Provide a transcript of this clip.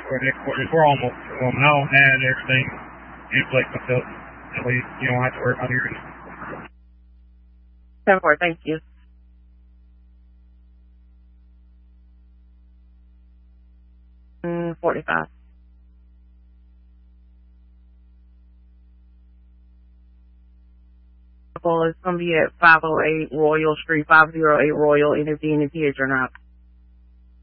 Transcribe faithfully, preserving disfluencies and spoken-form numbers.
we're, we're almost well now and everything in place myself. That way you don't have to worry about hearing. ten four, thank you. Mm, forty-five. It's going to be at five oh eight Royal Street, five oh eight Royal, and if the N P H or not.